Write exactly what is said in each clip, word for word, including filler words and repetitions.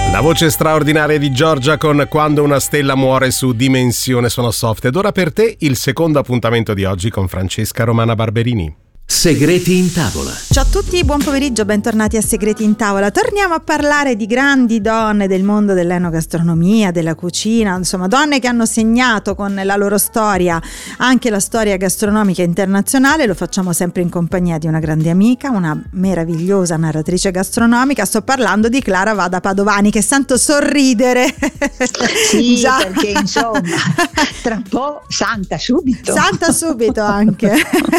La voce straordinaria di Giorgia con Quando una stella muore su Dimensione Suono Soft. Ed ora per te il secondo appuntamento di oggi con Francesca Romana Barberini. Segreti in tavola. Ciao a tutti, buon pomeriggio, bentornati a Segreti in tavola. Torniamo a parlare di grandi donne del mondo dell'enogastronomia, della cucina, insomma donne che hanno segnato con la loro storia anche la storia gastronomica internazionale. Lo facciamo sempre in compagnia di una grande amica, una meravigliosa narratrice gastronomica. Sto parlando di Clara Vada Padovani, che sento sorridere. Sì, già. Perché insomma tra un po' santa subito. Santa subito anche.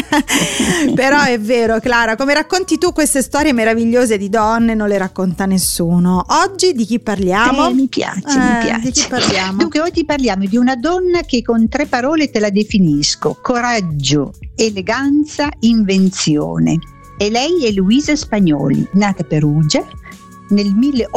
Però è vero, Clara, come racconti tu queste storie meravigliose di donne non le racconta nessuno. Oggi di chi parliamo? Eh, mi piace, eh, mi piace. Di chi parliamo? Dunque oggi parliamo di una donna che con tre parole te la definisco: coraggio, eleganza, invenzione. E lei è Luisa Spagnoli, nata a Perugia nel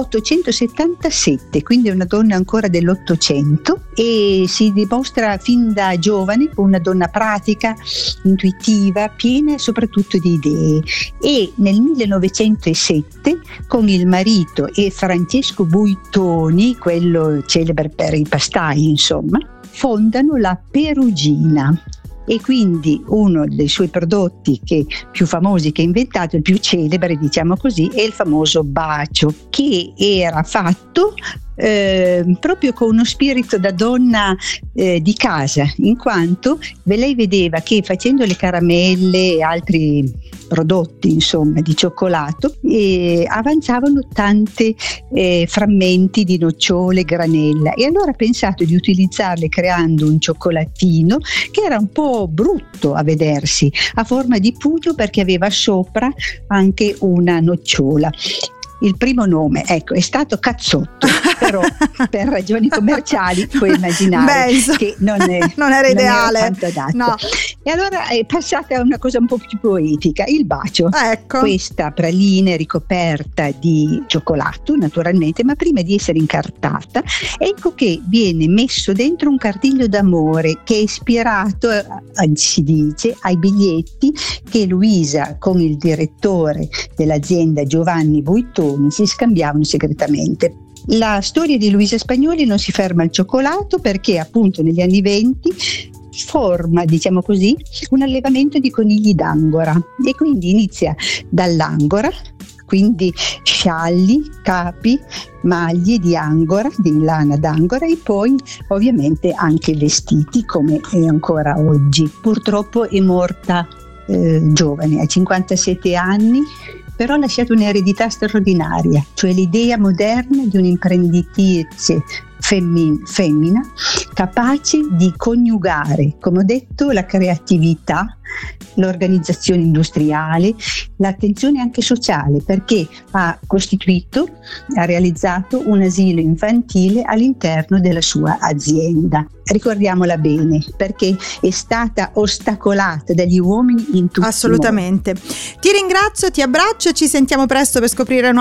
milleottocentosettantasette, quindi è una donna ancora dell'Ottocento, e si dimostra fin da giovane una donna pratica, intuitiva, piena soprattutto di idee. E nel millenovecentosette con il marito e Francesco Buitoni, quello celebre per i pastai insomma, fondano la Perugina. E quindi uno dei suoi prodotti che più famosi che ha inventato, il più celebre diciamo così, è il famoso bacio, che era fatto eh, proprio con uno spirito da donna eh, di casa, in quanto lei vedeva che facendo le caramelle e altri prodotti insomma di cioccolato eh, avanzavano tanti eh, frammenti di nocciole, granella, e allora ha pensato di utilizzarle creando un cioccolatino che era un po' brutto a vedersi, a forma di pugno, perché aveva sopra anche una nocciola. Il primo nome, ecco, è stato Cazzotto, però per ragioni commerciali puoi immaginare Beh, che non, è, non era ideale. Non era tanto adatto. No. E allora è passata a una cosa un po' più poetica, il bacio. Ecco. Questa praline ricoperta di cioccolato, naturalmente, ma prima di essere incartata, ecco che viene messo dentro un cartiglio d'amore che è ispirato, eh, si dice, ai biglietti che Luisa con il direttore dell'azienda Giovanni Buitoni si scambiavano segretamente. La storia di Luisa Spagnoli non si ferma al cioccolato, perché appunto negli anni venti forma, diciamo così, un allevamento di conigli d'Angora, e quindi inizia dall'Angora, quindi scialli, capi, maglie di Angora, di lana d'Angora, e poi ovviamente anche vestiti, come è ancora oggi. Purtroppo è morta eh, giovane, a cinquantasette anni, però ha lasciato un'eredità straordinaria, cioè l'idea moderna di un'imprenditrice femmin- femmina capace di coniugare, come ho detto, la creatività, l'organizzazione industriale, l'attenzione anche sociale, perché ha costituito, ha realizzato un asilo infantile all'interno della sua azienda. Ricordiamola bene, perché è stata ostacolata dagli uomini in tutti i modi. Assolutamente. Ti ringrazio, ti abbraccio e ci sentiamo presto per scoprire